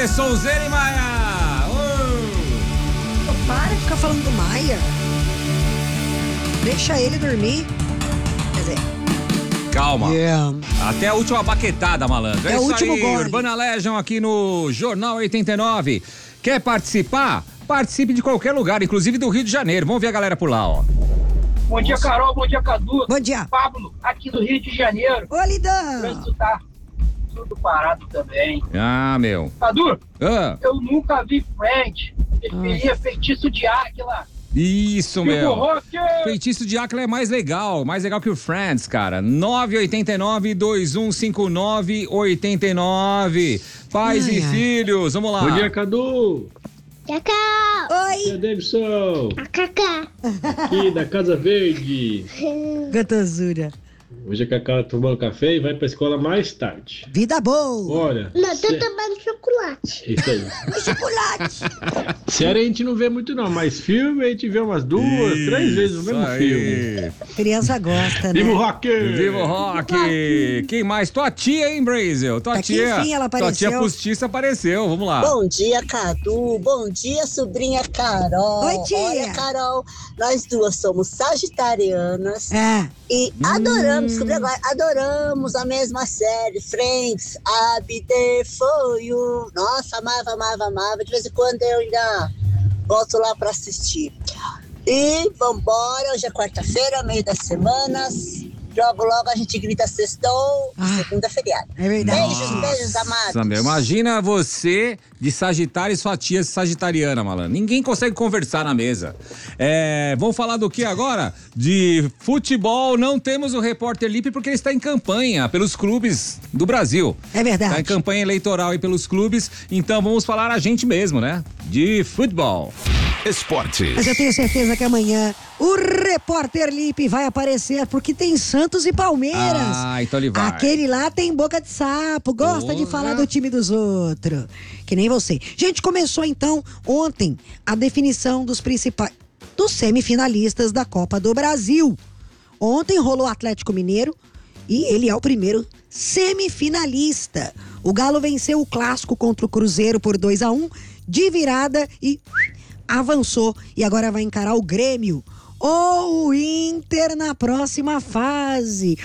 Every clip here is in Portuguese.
Aê, Sonzeira e Maia! Para de ficar falando do Maia. Deixa ele dormir. Quer dizer... Calma. Yeah. Até a última baquetada, malandro. É o isso último aí, gole. Urbana Legend aqui no Jornal 89. Quer participar? Participe de qualquer lugar, inclusive do Rio de Janeiro. Vamos ver a galera por lá, ó. Bom dia, Carol. Bom dia, Cadu. Bom dia. Pablo, aqui do Rio de Janeiro. Ô, O Lidão. trânsito tá tudo parado também. Ah, meu. Cadu, Ah, eu nunca vi Friends. Preferia Feitiço de Águila. isso, Vivo meu. Rock! Feitiço de Áquila é mais legal que o Friends, cara. 989-2159-89. Pais e filhos, vamos lá. Bom dia, Cadu. Cacau! Oi. Tia Davidson. Cacau! Aqui da Casa Verde. Gotosura. Hoje a Cacau tá tomando café e vai pra escola mais tarde. Vida boa. Olha. Não, tô tomando chocolate. Isso aí. Chocolate. Série a gente não vê muito não, mas filme a gente vê umas 2, 3 vezes o mesmo filme. Criança gosta, né? Viva o rock! Viva o rock! Quem mais? Tua tia, hein, Brasil? Tua Aqui, tia. enfim, ela Tua apareceu. tia postiça apareceu, vamos lá. Bom dia, Cadu. Bom dia, sobrinha Carol. Oi, tia. Olha, Carol, nós duas somos sagitarianas É. e adoramos, descobri agora, adoramos a mesma série, Friends, Be There For You. Nossa, amava. De vez em quando eu ainda volto lá pra assistir. E vambora, hoje é quarta-feira, meio das semanas. Logo a gente grita sextou, segunda feriado. É verdade. Beijos, amados. Meu, imagina você de Sagitário e sua tia sagitariana, malandro. Ninguém consegue conversar na mesa. Vamos falar do que agora? De futebol. Não temos o repórter Lipe porque ele está em campanha pelos clubes do Brasil. É verdade. Está em campanha eleitoral aí pelos clubes. Então vamos falar a gente mesmo, né? De futebol. Esportes. Mas eu tenho certeza que amanhã o repórter Lipe vai aparecer porque tem Santos e Palmeiras. Ah, então ele vai. Aquele lá tem boca de sapo, gosta de falar do time dos outros. Que nem você. Gente, começou então ontem a definição dos semifinalistas da Copa do Brasil. Ontem rolou o Atlético Mineiro e ele é o primeiro semifinalista. O Galo venceu o clássico contra o Cruzeiro por 2-1 de virada e avançou e agora vai encarar o Grêmio ou o Inter na próxima fase.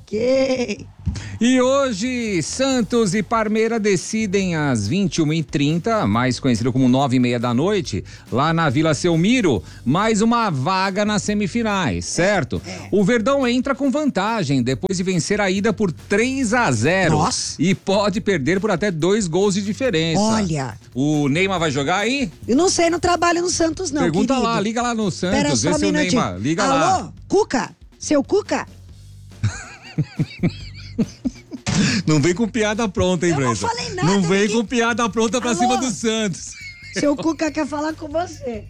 Ok. E hoje, Santos e Palmeiras decidem às 21h30, mais conhecido como 9h30 da noite, lá na Vila Belmiro, mais uma vaga nas semifinais, certo? O Verdão entra com vantagem, depois de vencer a ida por 3-0. Nossa. E pode perder por até 2 gols de diferença. Olha. O Neymar vai jogar aí? Eu não sei, não trabalho no Santos não, Pergunta querido. lá, liga lá no Santos, Espera só vê um se o minutinho. Neymar, liga Alô, lá. Cuca? Seu Cuca? Não vem com piada pronta, hein, Eu não Brenda? falei nada, Não vem ninguém- com piada pronta pra Alô? cima do Santos. Seu Cuca quer falar com você.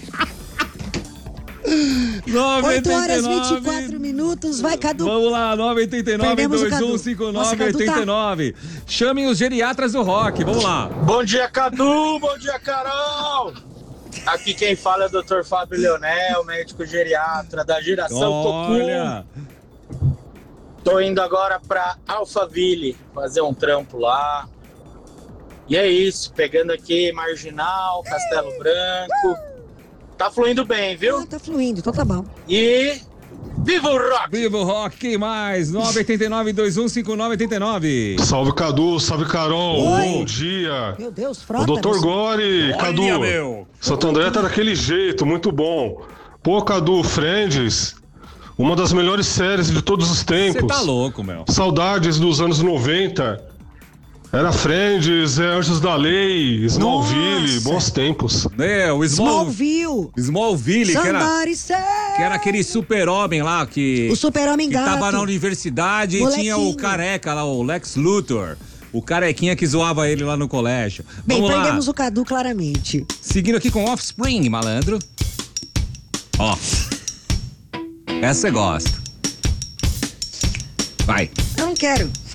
8 8 horas e 24 minutos, vai, Cadu. Vamos lá, Perdemos o Cadu. 989-2159-89. Chamem os geriatras do rock, vamos lá. Bom dia, Cadu. Bom dia, Carol. Aqui quem fala é o Dr. Fábio Leonel, médico geriatra da geração Olha, Cocum. Tô indo agora pra Alphaville fazer um trampo lá. E é isso, pegando aqui Marginal, Castelo Branco. Tá fluindo bem, viu? Ah, tá fluindo, então tá bom. E viva o rock! viva o rock, quem mais? 989-2159-89. Salve Cadu, salve Carol, Oi. bom dia. Meu Deus, O frota. Dr. Gore, Cadu. meu. Santo André tá daquele jeito, muito bom. Pô, Cadu, Friends, uma das melhores séries de todos os tempos. Você tá louco, meu. Saudades dos anos 90. Era Friends, Anjos da Lei, Smallville, Nossa. bons tempos. Meu, Smallville. Smallville, que Somebody say. era aquele super-homem lá que... O super-homem que gato. tava na universidade e Molequinho. tinha o careca lá, o Lex Luthor. O carequinha que zoava ele lá no colégio. Bem, Vamos lá. prendemos o Cadu claramente. Seguindo aqui com Offspring, malandro. Ó. Essa você gosta. Vai. Eu não quero.